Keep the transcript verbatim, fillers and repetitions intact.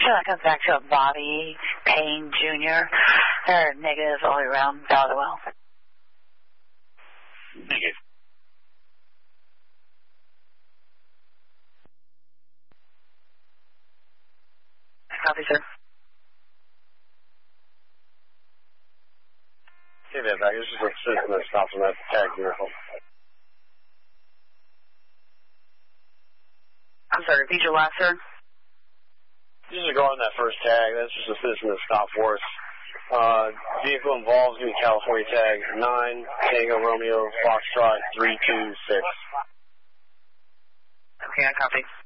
Sure, that comes back to a Bobby Payne Junior They're negative all the way around Bellwell. Negative. Copy, sir. Hey there, back. This is a citizen that stopped on that tag vehicle. I'm sorry, repeat your last, sir. This is regarding that first tag. That's just a citizen that stopped for us. Uh, vehicle involved in California tag nine, Tango Romeo, Foxtrot three two six. Okay, I copy.